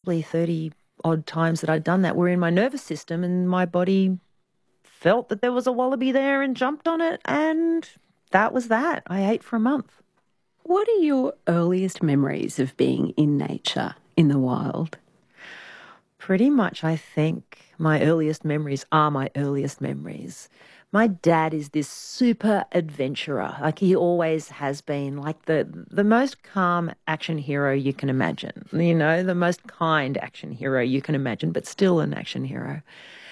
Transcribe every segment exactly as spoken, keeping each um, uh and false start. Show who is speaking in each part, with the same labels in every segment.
Speaker 1: probably thirty odd times that I'd done that were in my nervous system, and my body felt that there was a wallaby there and jumped on it, and that was that. I ate for a month.
Speaker 2: What are your earliest memories of being in nature, in the wild?
Speaker 1: Pretty much, I think, my earliest memories are my earliest memories. My dad is this super adventurer. Like, he always has been, like the the most calm action hero you can imagine. You know, the most kind action hero you can imagine, but still an action hero.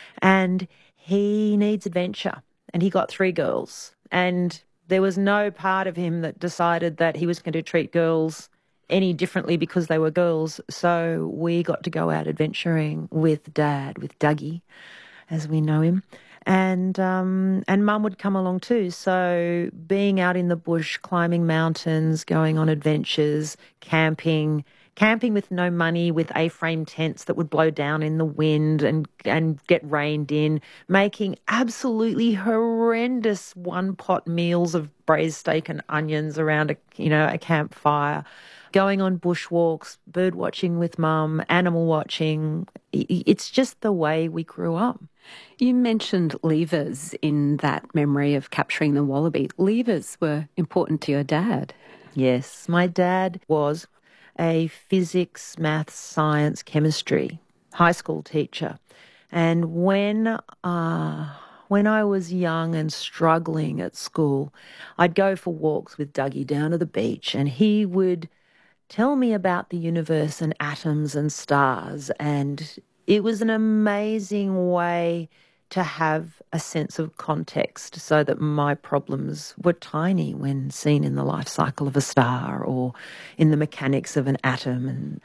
Speaker 1: And he needs adventure. And he got three girls. And there was no part of him that decided that he was going to treat girls any differently because they were girls. So we got to go out adventuring with Dad, with Dougie, as we know him. And um, and Mum would come along too. So being out in the bush, climbing mountains, going on adventures, camping, camping with no money, with A-frame tents that would blow down in the wind and and get rained in, making absolutely horrendous one-pot meals of braised steak and onions around a you know a campfire, going on bushwalks, bird watching with Mum, animal watching. It's just the way we grew up.
Speaker 2: You mentioned levers in that memory of capturing the wallaby. Levers were important to your dad.
Speaker 1: Yes, my dad was a physics, maths, science, chemistry high school teacher. And when uh, when I was young and struggling at school, I'd go for walks with Dougie down to the beach, and he would tell me about the universe and atoms and stars. And it was an amazing way to have a sense of context so that my problems were tiny when seen in the life cycle of a star or in the mechanics of an atom. And,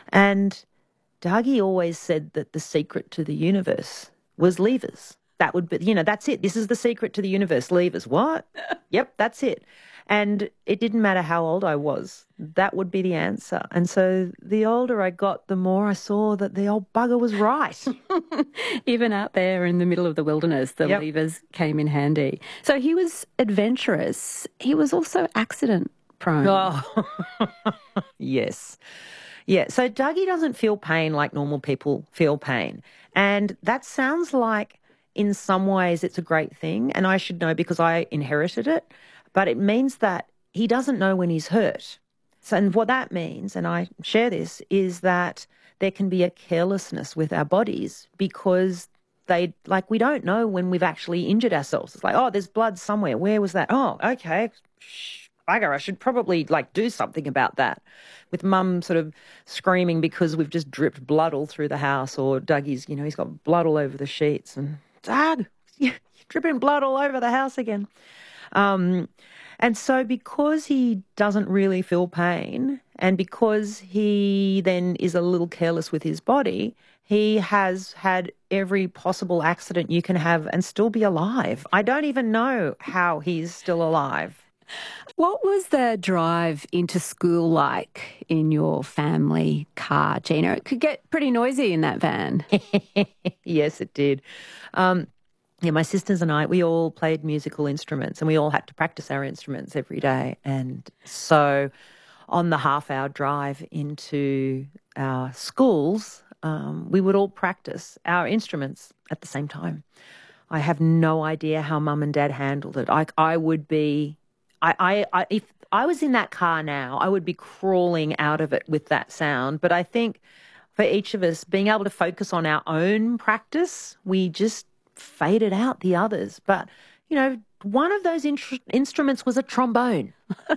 Speaker 1: and Dougie always said that the secret to the universe was levers. That would be, you know, that's it. This is the secret to the universe, levers. What? Yep, that's it. And it didn't matter how old I was. That would be the answer. And so the older I got, the more I saw that the old bugger was right.
Speaker 2: Even out there in the middle of the wilderness, the
Speaker 1: Yep.
Speaker 2: levers came in handy. So he was adventurous. He was also accident prone.
Speaker 1: Oh, yes. Yeah, so Dougie doesn't feel pain like normal people feel pain. And that sounds like in some ways it's a great thing, and I should know because I inherited it, but it means that he doesn't know when he's hurt. So, and what that means, and I share this, is that there can be a carelessness with our bodies because they, like, we don't know when we've actually injured ourselves. It's like, oh, there's blood somewhere. Where was that? Oh, okay. Shh, bugger, I should probably, like, do something about that. With Mum sort of screaming because we've just dripped blood all through the house, or Dougie's, you know, he's got blood all over the sheets, and Dad, you're dripping blood all over the house again. Um, and so because he doesn't really feel pain, and because he then is a little careless with his body, he has had every possible accident you can have and still be alive. I don't even know how he's still alive.
Speaker 2: What was the drive into school like in your family car, Gina? It could get pretty noisy in that van.
Speaker 1: Yes, it did. Um, yeah, my sisters and I, we all played musical instruments, and we all had to practice our instruments every day. And so on the half-hour drive into our schools, um, we would all practice our instruments at the same time. I have no idea how Mum and Dad handled it. I, I would be... I, I, I, if I was in that car now, I would be crawling out of it with that sound. But I think for each of us, being able to focus on our own practice, we just faded out the others. But, you know, one of those in- instruments was a trombone.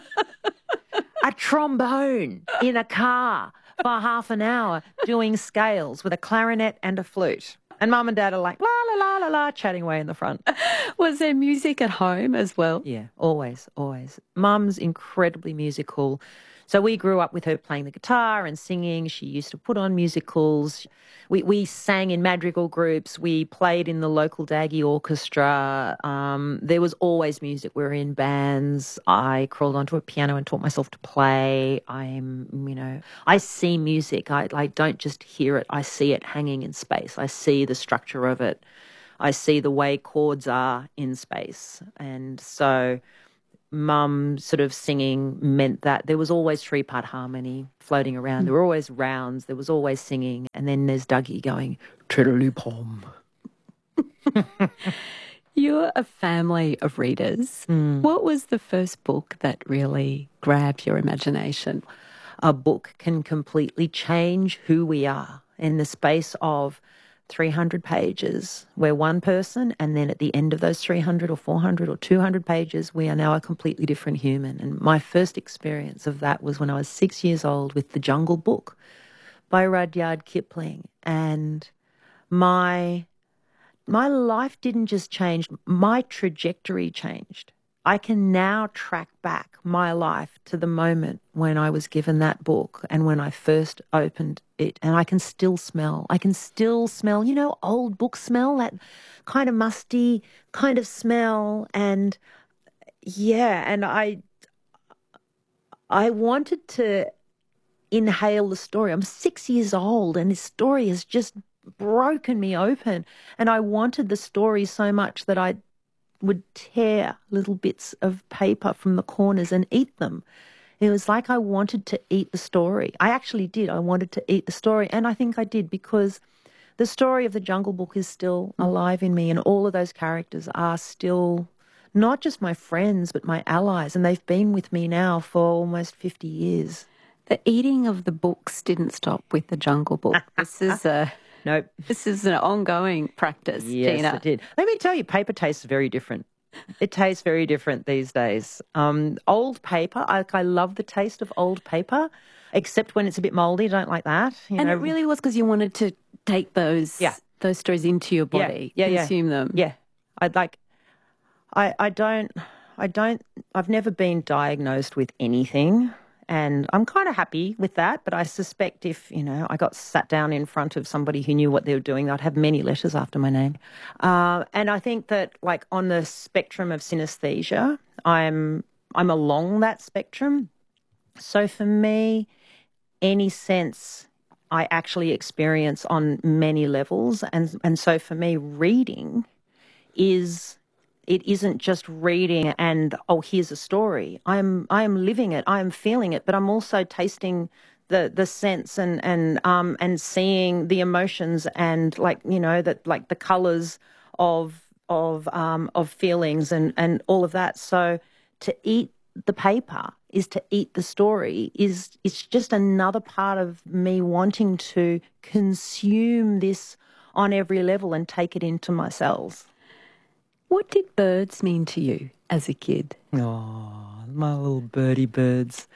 Speaker 1: A trombone in a car for half an hour doing scales with a clarinet and a flute. And Mum and Dad are like, la, la, la, la, la, chatting away in the front.
Speaker 2: Was there music at home as well?
Speaker 1: Yeah, always, always. Mum's incredibly musical. So we grew up with her playing the guitar and singing. She used to put on musicals. We we sang in madrigal groups. We played in the local Daggy orchestra. Um, there was always music. We were in bands. I crawled onto a piano and taught myself to play. I'm, you know, I see music. I, I don't just hear it. I see it hanging in space. I see the structure of it. I see the way chords are in space. And so mum sort of singing meant that there was always three-part harmony floating around. Mm. There were always rounds. There was always singing. And then there's Dougie going, tiddly-pom.
Speaker 2: You're a family of readers. Mm. What was the first book that really grabbed your imagination?
Speaker 1: A book can completely change who we are in the space of three hundred pages. We're one person, and then at the end of those three hundred or four hundred or two hundred pages, we are now a completely different human. And my first experience of that was when I was six years old with The Jungle Book by Rudyard Kipling. And my, my life didn't just change, my trajectory changed. I can now track back my life to the moment when I was given that book and when I first opened it, and I can still smell. I can still smell, you know, old book smell, that kind of musty kind of smell. And yeah, and I, I wanted to inhale the story. I'm six years old and this story has just broken me open. And I wanted the story so much that I would tear little bits of paper from the corners and eat them. It was like I wanted to eat the story. I actually did. I wanted to eat the story. And I think I did, because the story of The Jungle Book is still alive in me, and all of those characters are still not just my friends but my allies, and they've been with me now for almost fifty years.
Speaker 2: The eating of the books didn't stop with The Jungle Book. This is a...
Speaker 1: Nope.
Speaker 2: This is an ongoing practice,
Speaker 1: yes,
Speaker 2: Gina.
Speaker 1: Yes, it did. Let me tell you, paper tastes very different. It tastes very different these days. Um, old paper, I, I love the taste of old paper, except when it's a bit mouldy. I don't like that. You
Speaker 2: and
Speaker 1: know.
Speaker 2: It really was because you wanted to take those
Speaker 1: yeah.
Speaker 2: those stories into your body,
Speaker 1: yeah, yeah,
Speaker 2: consume
Speaker 1: yeah.
Speaker 2: them.
Speaker 1: Yeah, I'd like. I I don't. I don't. I've never been diagnosed with anything. And I'm kind of happy with that, but I suspect if, you know, I got sat down in front of somebody who knew what they were doing, I'd have many letters after my name. Uh, and I think that, like, on the spectrum of synesthesia, I'm I'm along that spectrum. So for me, any sense I actually experience on many levels. And, and so for me, reading is... It isn't just reading and, oh, here's a story. I'm I'm living it. I'm feeling it, but I'm also tasting the the sense and and um and seeing the emotions and, like, you know, that, like, the colours of of um of feelings and and all of that. So to eat the paper is to eat the story. Is it's just another part of me wanting to consume this on every level and take it into my cells.
Speaker 2: What did birds mean to you as a kid?
Speaker 1: Oh, my little birdie birds.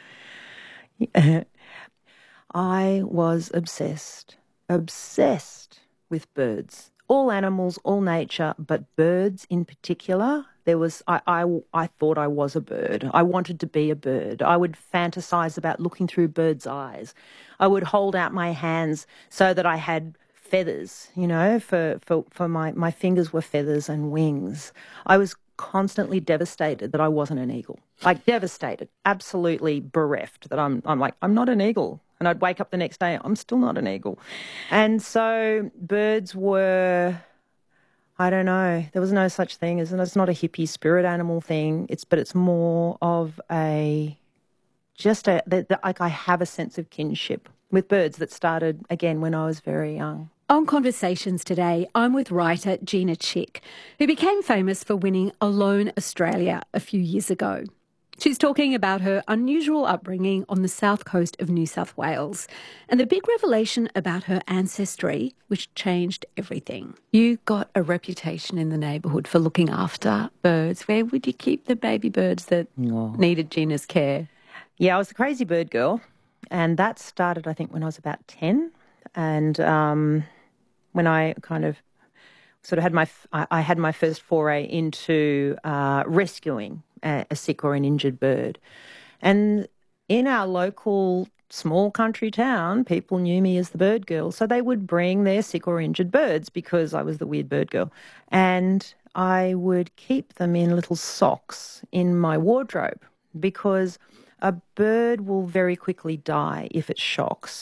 Speaker 1: I was obsessed, obsessed with birds. All animals, all nature, but birds in particular. There was, I, I, I thought I was a bird. I wanted to be a bird. I would fantasize about looking through birds' eyes. I would hold out my hands so that I had feathers, you know, for, for, for my, my fingers were feathers and wings. I was constantly devastated that I wasn't an eagle. Like, devastated, absolutely bereft that I'm, I'm like, I'm not an eagle. And I'd wake up the next day, I'm still not an eagle. And so birds were, I don't know, there was no such thing as, and it's not a hippie spirit animal thing. It's, but it's more of a, just a, the, the, like I have a sense of kinship with birds that started, again, when I was very young.
Speaker 2: On Conversations today, I'm with writer Gina Chick, who became famous for winning Alone Australia a few years ago. She's talking about her unusual upbringing on the south coast of New South Wales and the big revelation about her ancestry, which changed everything. You got a reputation in the neighbourhood for looking after birds. Where would you keep the baby birds that oh. needed Gina's care?
Speaker 1: Yeah, I was a crazy bird girl, and that started, I think, when I was about ten. And um, when I kind of sort of had my, I, I had my first foray into uh, rescuing a, a sick or an injured bird. And in our local small country town, people knew me as the bird girl. So they would bring their sick or injured birds because I was the weird bird girl. And I would keep them in little socks in my wardrobe because a bird will very quickly die if it shocks.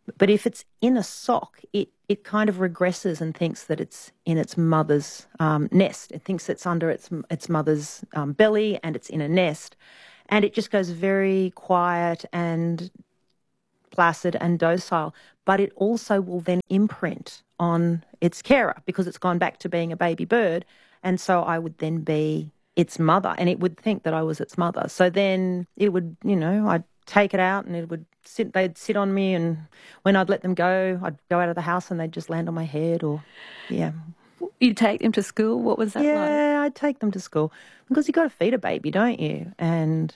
Speaker 1: But if it's in a sock, it, it kind of regresses and thinks that it's in its mother's um, nest. It thinks it's under its its mother's um, belly and it's in a nest. And it just goes very quiet and placid and docile. But it also will then imprint on its carer because it's gone back to being a baby bird. And so I would then be its mother, and it would think that I was its mother. So then it would, you know, I'd take it out and it would sit, they'd sit on me, and when I'd let them go, I'd go out of the house and they'd just land on my head or, yeah.
Speaker 2: You'd take them to school? What was that
Speaker 1: yeah,
Speaker 2: like?
Speaker 1: Yeah, I'd take them to school because you've got to feed a baby, don't you? And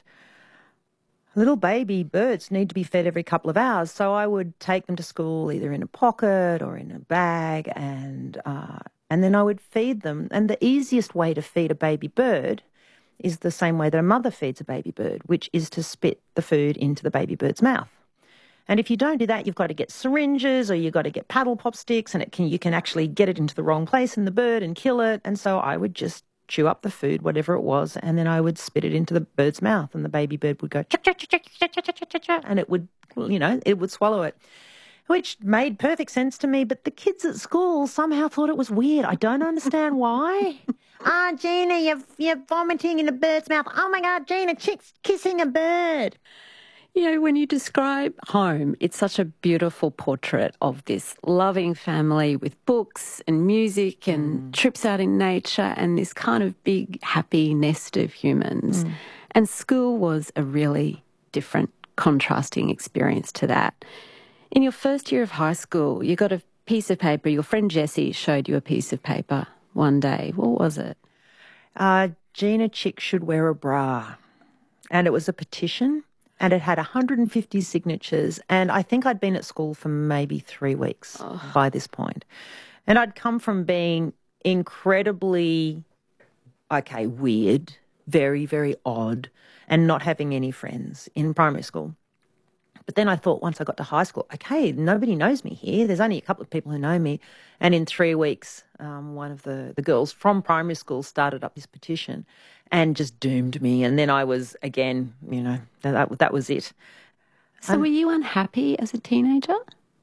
Speaker 1: little baby birds need to be fed every couple of hours. So I would take them to school either in a pocket or in a bag, and uh, and then I would feed them. And the easiest way to feed a baby bird is the same way that a mother feeds a baby bird, which is to spit the food into the baby bird's mouth. And if you don't do that, you've got to get syringes or you've got to get paddle pop sticks, and it can you can actually get it into the wrong place in the bird and kill it. And so I would just chew up the food, whatever it was, and then I would spit it into the bird's mouth, and the baby bird would go, chuck, chuck, chuck, chuck, chuck, chuck, chuck, chuck, chuck, and it would, you know, it would swallow it, which made perfect sense to me. But the kids at school somehow thought it was weird. I don't understand why. Ah, oh, Gina, you're, you're vomiting in a bird's mouth. Oh, my God, Gina, chick's kissing a bird.
Speaker 2: You know, when you describe home, it's such a beautiful portrait of this loving family with books and music and mm. trips out in nature and this kind of big, happy nest of humans. Mm. And school was a really different, contrasting experience to that. In your first year of high school, you got a piece of paper. Your friend Jessie showed you a piece of paper one day. What was it?
Speaker 1: Uh, Gina Chick should wear a bra. And it was a petition. And it had one hundred fifty signatures, and I think I'd been at school for maybe three weeks oh. by this point. And I'd come from being incredibly, okay, weird, very, very odd, and not having any friends in primary school. But then I thought once I got to high school, okay, nobody knows me here. There's only a couple of people who know me. And in three weeks, um, one of the, the girls from primary school started up this petition and just doomed me. And then I was, again, you know, that, that was it.
Speaker 2: So um, were you unhappy as a teenager?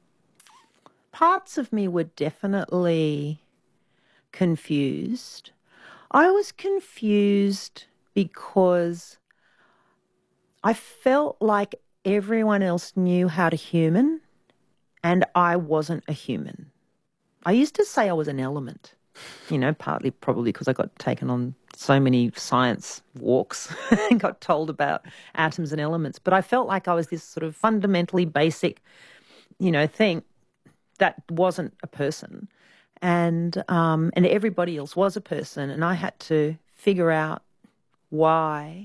Speaker 1: Parts of me were definitely confused. I was confused because I felt like everyone else knew how to human and I wasn't a human. I used to say I was an element, you know, partly probably because I got taken on so many science walks and got told about atoms and elements. But I felt like I was this sort of fundamentally basic, you know, thing that wasn't a person. And um, and everybody else was a person, and I had to figure out why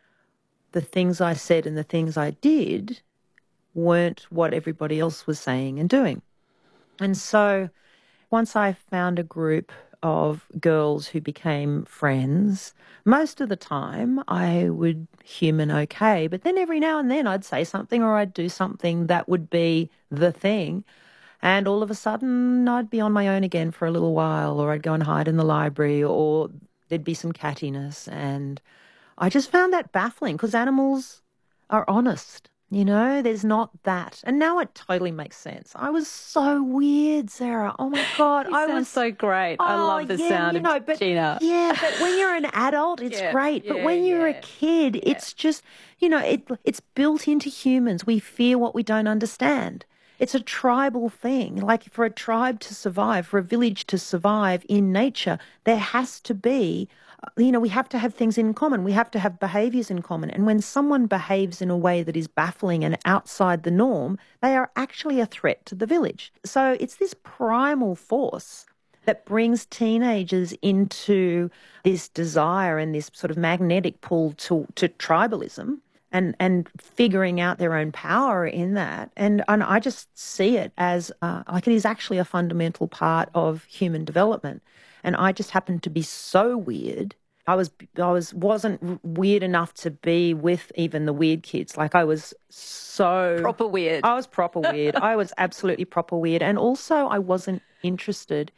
Speaker 1: the things I said and the things I did weren't what everybody else was saying and doing. And so once I found a group of girls who became friends, most of the time I would human okay, but then every now and then I'd say something or I'd do something that would be the thing, and all of a sudden I'd be on my own again for a little while, or I'd go and hide in the library, or there'd be some cattiness. And I just found that baffling because animals are honest, you know, there's not that. And now it totally makes sense. I was so weird, Sarah. Oh, my God.
Speaker 2: You
Speaker 1: I
Speaker 2: sound
Speaker 1: was
Speaker 2: so great.
Speaker 1: Oh,
Speaker 2: I love the
Speaker 1: yeah,
Speaker 2: sound
Speaker 1: you know,
Speaker 2: of
Speaker 1: but,
Speaker 2: Gina.
Speaker 1: Yeah, but when you're an adult, it's
Speaker 2: yeah,
Speaker 1: great.
Speaker 2: yeah,
Speaker 1: But when you're
Speaker 2: yeah.
Speaker 1: a kid, yeah. it's just, you know, it it's built into humans. We fear what we don't understand. It's a tribal thing. Like for a tribe to survive, for a village to survive in nature, there has to be, you know, we have to have things in common. We have to have behaviours in common. And when someone behaves in a way that is baffling and outside the norm, they are actually a threat to the village. So it's this primal force that brings teenagers into this desire and this sort of magnetic pull to, to tribalism. And and figuring out their own power in that. And, and I just see it as, uh, like it is actually a fundamental part of human development. And I just happened to be so weird. I was I was wasn't weird enough to be with even the weird kids. Like I was so
Speaker 2: proper weird.
Speaker 1: I was proper weird. I was absolutely proper weird. And also I wasn't interested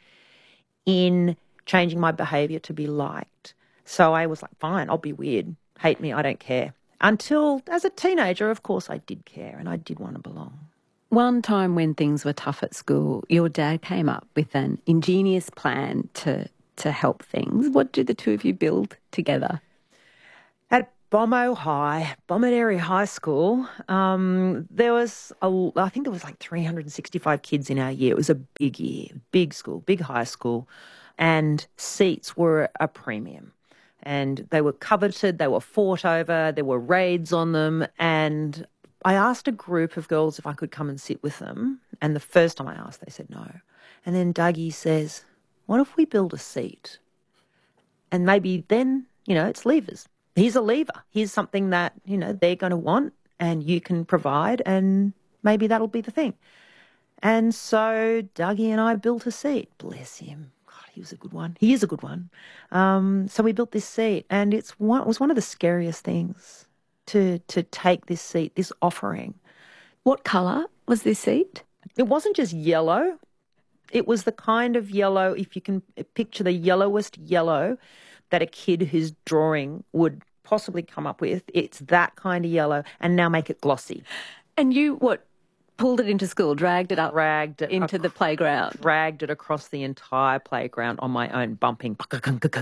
Speaker 1: in changing my behaviour to be liked. So I was like, fine, I'll be weird. Hate me, I don't care. Until, as a teenager, of course, I did care and I did want to belong.
Speaker 2: One time when things were tough at school, your dad came up with an ingenious plan to to help things. What did the two of you build together?
Speaker 1: At Bommo High, Bomaderry High School, um, there was, a, I think there was like three hundred sixty-five kids in our year. It was a big year, big school, big high school, and seats were a premium. And they were coveted, they were fought over, there were raids on them, and I asked a group of girls if I could come and sit with them, and the first time I asked, they said no. And then Dougie says, what if we build a seat? And maybe then, you know, it's levers. Here's a lever. Here's something that, you know, they're going to want and you can provide, and maybe that'll be the thing. And so Dougie and I built a seat. Bless him. God, he was a good one. He is a good one. Um, so we built this seat, and it's one, it was one of the scariest things to to take this seat, this offering.
Speaker 2: What colour was this seat?
Speaker 1: It wasn't just yellow. It was the kind of yellow, if you can picture the yellowest yellow that a kid who's drawing would possibly come up with. It's that kind of yellow, and now make it glossy.
Speaker 2: And you, what, pulled it into school, dragged it up
Speaker 1: dragged it
Speaker 2: into
Speaker 1: ac-
Speaker 2: the playground?
Speaker 1: Dragged it across the entire playground on my own, bumping.
Speaker 2: I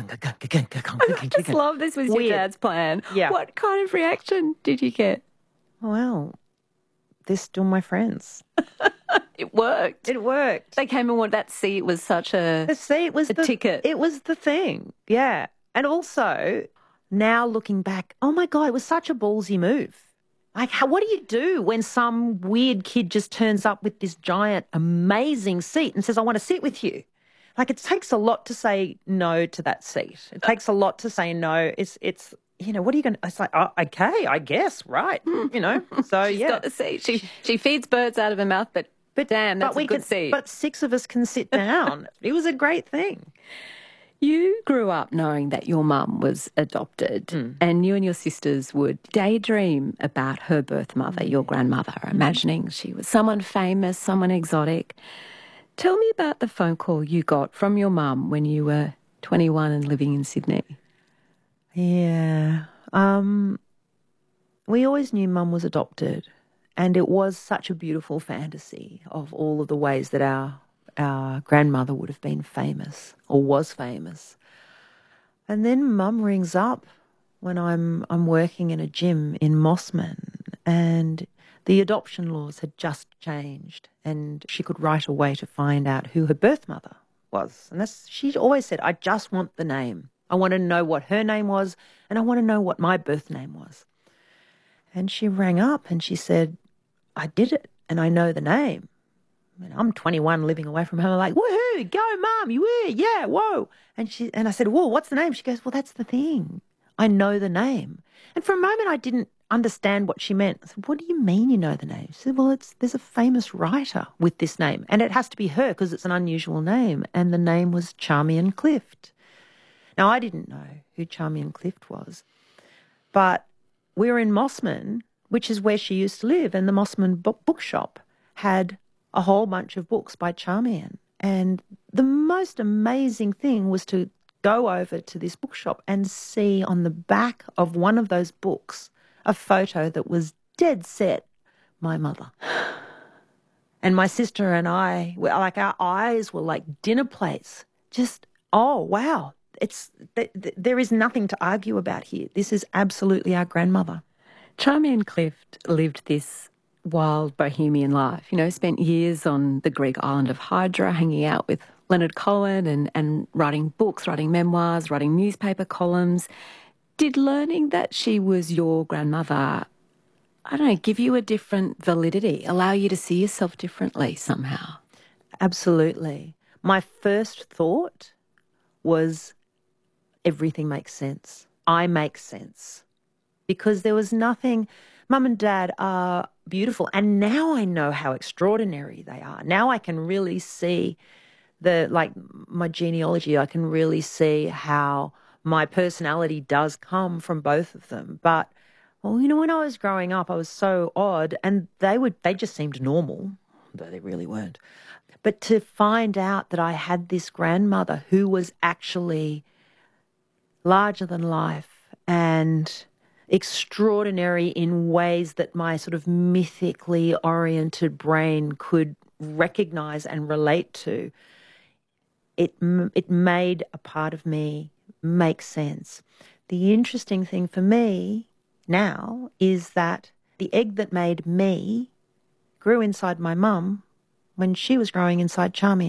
Speaker 2: just love this was
Speaker 1: Weird.
Speaker 2: your dad's plan.
Speaker 1: Yeah.
Speaker 2: What kind of reaction did you get?
Speaker 1: Well, they're still my friends.
Speaker 2: It worked.
Speaker 1: It worked.
Speaker 2: They came and wanted that seat was such a,
Speaker 1: The seat was
Speaker 2: a
Speaker 1: the
Speaker 2: ticket.
Speaker 1: It was the thing. Yeah. And also, now looking back, oh my God, it was such a ballsy move. Like, how, what do you do when some weird kid just turns up with this giant, amazing seat and says, I want to sit with you? Like, it takes a lot to say no to that seat. It takes a lot to say no. It's, it's you know, what are you going to, it's like, oh, okay, I guess, right. You know, so
Speaker 2: She's
Speaker 1: yeah.
Speaker 2: got the seat. She, she feeds birds out of her mouth, but, but damn, that's
Speaker 1: but we
Speaker 2: a good
Speaker 1: can,
Speaker 2: seat.
Speaker 1: But six of us can sit down. It was a great thing.
Speaker 2: You grew up knowing that your mum was adopted, mm. and you and your sisters would daydream about her birth mother, your grandmother, mm. imagining she was someone famous, someone exotic. Tell me about the phone call you got from your mum when you were twenty-one and living in Sydney.
Speaker 1: Yeah. Um, we always knew mum was adopted, and it was such a beautiful fantasy of all of the ways that our our grandmother would have been famous or was famous. And then mum rings up when I'm I'm working in a gym in Mossman, and the adoption laws had just changed, and she could write a way to find out who her birth mother was. And that's, she always said, I just want the name. I want to know what her name was, and I want to know what my birth name was. And she rang up and she said, I did it, and I know the name. And I'm twenty-one living away from home. I'm like, woohoo, go, Mum, you were, yeah, whoa. And she and I said, whoa, what's the name? She goes, well, that's the thing. I know the name. And for a moment, I didn't understand what she meant. I said, what do you mean you know the name? She said, well, it's there's a famous writer with this name, and it has to be her because it's an unusual name. And the name was Charmian Clift. Now, I didn't know who Charmian Clift was, but we were in Mossman, which is where she used to live, and the Mossman book bookshop had a whole bunch of books by Charmian. And the most amazing thing was to go over to this bookshop and see on the back of one of those books a photo that was dead set my mother. And my sister and I, like our eyes were like dinner plates. Just, oh, wow. It's th- th- there is nothing to argue about here. This is absolutely our grandmother.
Speaker 2: Charmian Clift lived this wild bohemian life, you know, spent years on the Greek island of Hydra, hanging out with Leonard Cohen and, and writing books, writing memoirs, writing newspaper columns. Did learning that she was your grandmother, I don't know, give you a different validity, allow you to see yourself differently somehow?
Speaker 1: Absolutely. My first thought was everything makes sense. I make sense. Because there was nothing... Mum and Dad are beautiful, and now I know how extraordinary they are. Now I can really see the, like, my genealogy. I can really see how my personality does come from both of them. But, well, you know, when I was growing up, I was so odd, and they would, they just seemed normal, though they really weren't. But to find out that I had this grandmother who was actually larger than life and extraordinary in ways that my sort of mythically oriented brain could recognize and relate to, it it made a part of me make sense. The interesting thing for me now is that the egg that made me grew inside my mum when she was growing inside Charmian.